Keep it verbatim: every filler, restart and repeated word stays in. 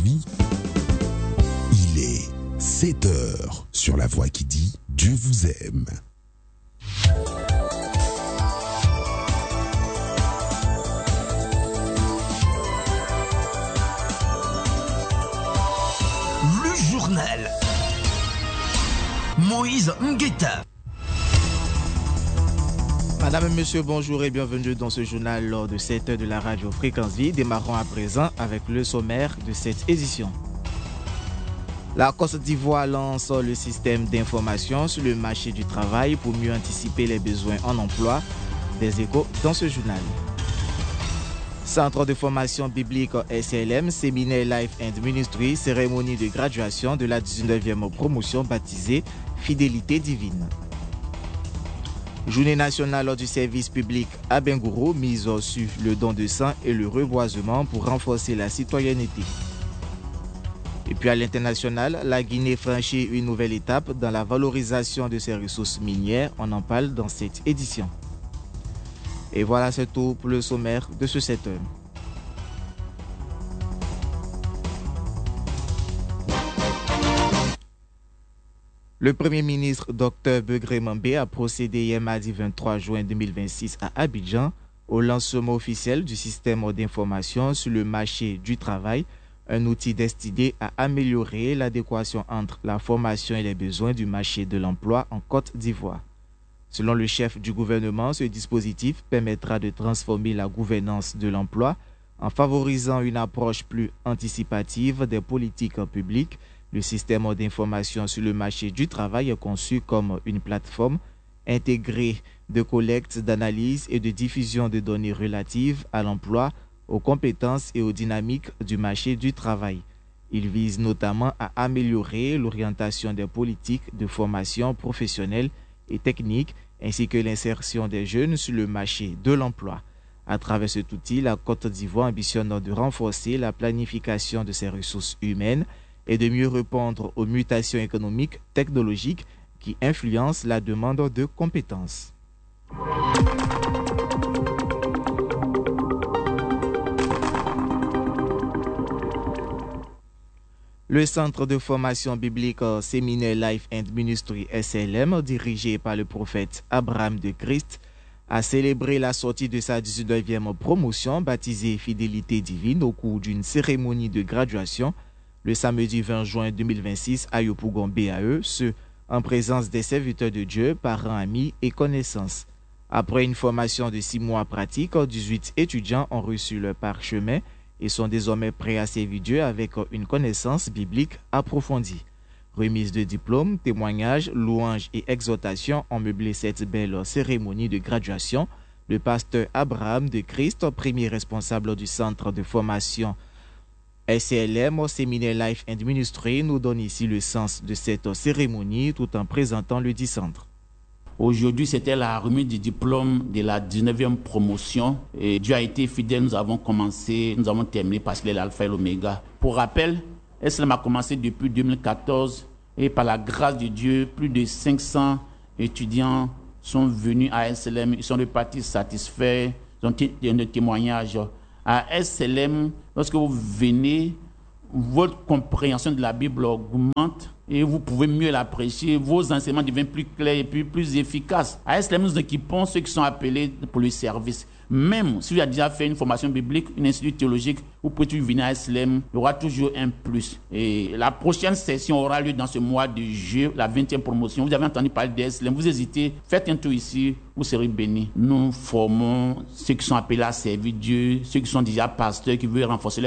aujourd'hui. Il est sept heures sur la voix qui dit Dieu vous aime. Le journal Moïse Ngueta. Madame et monsieur, bonjour et bienvenue dans ce journal lors de sept heures de la radio Fréquence Vie. Démarrons à présent avec le sommaire de cette édition. La Côte d'Ivoire lance le système d'information sur le marché du travail pour mieux anticiper les besoins en emploi. Des échos dans ce journal. Centre de formation biblique S L M, Séminaire Life and Ministry, cérémonie de graduation de la dix-neuvième promotion baptisée Fidélité divine. Journée nationale du service public à Bengourou, mise sur le don de sang et le reboisement pour renforcer la citoyenneté. Et puis à l'international, la Guinée franchit une nouvelle étape dans la valorisation de ses ressources minières. On en parle dans cette édition. Et voilà, c'est tout pour le sommaire de ce sept heures. Le Premier ministre Dr Begré Mambé a procédé hier mardi vingt-trois juin deux mille vingt-six à Abidjan au lancement officiel du système d'information sur le marché du travail, un outil destiné à améliorer l'adéquation entre la formation et les besoins du marché de l'emploi en Côte d'Ivoire. Selon le chef du gouvernement, ce dispositif permettra de transformer la gouvernance de l'emploi en favorisant une approche plus anticipative des politiques publiques. Le système d'information sur le marché du travail est conçu comme une plateforme intégrée de collecte, d'analyse et de diffusion de données relatives à l'emploi, aux compétences et aux dynamiques du marché du travail. Il vise notamment à améliorer l'orientation des politiques de formation professionnelle et technique, ainsi que l'insertion des jeunes sur le marché de l'emploi. À travers cet outil, la Côte d'Ivoire ambitionne de renforcer la planification de ses ressources humaines et de mieux répondre aux mutations économiques, technologiques qui influencent la demande de compétences. Le Centre de formation biblique Séminaire Life and Ministry S L M, dirigé par le prophète Abraham de Christ, a célébré la sortie de sa dix-neuvième promotion baptisée Fidélité divine au cours d'une cérémonie de graduation le samedi vingt juin deux mille vingt-six à Yopougon B A E, ce en présence des serviteurs de Dieu, parents, amis et connaissances. Après une formation de six mois pratique, dix-huit étudiants ont reçu leur parchemin et sont désormais prêts à servir Dieu avec une connaissance biblique approfondie. Remise de diplômes, témoignages, louanges et exhortations ont meublé cette belle cérémonie de graduation. Le pasteur Abraham de Christ, premier responsable du centre de formation S L M, Séminaire Life and Ministry, nous donne ici le sens de cette cérémonie tout en présentant le dit centre. Aujourd'hui, c'était la remise du diplôme de la dix-neuvième promotion. Et Dieu a été fidèle, nous avons commencé, nous avons terminé parce qu'il est l'alpha et l'oméga. Pour rappel, S L M a commencé depuis deux mille quatorze et par la grâce de Dieu, plus de cinq cents étudiants sont venus à S L M. Ils sont repartis satisfaits, ils ont donné des témoignages. À S L M, lorsque vous venez, votre compréhension de la Bible augmente et vous pouvez mieux l'apprécier. Vos enseignements deviennent plus clairs et plus, plus efficaces. À S L M, nous équipons ceux qui sont appelés pour le service. Même si vous avez déjà fait une formation biblique, une institut théologique, vous pouvez toujours venir à S L M, il y aura toujours un plus. Et la prochaine session aura lieu dans ce mois de juillet, la vingtième promotion. Vous avez entendu parler de S L M, vous hésitez, faites un tour ici, vous serez bénis. Nous formons ceux qui sont appelés à servir Dieu, ceux qui sont déjà pasteurs, qui veulent renforcer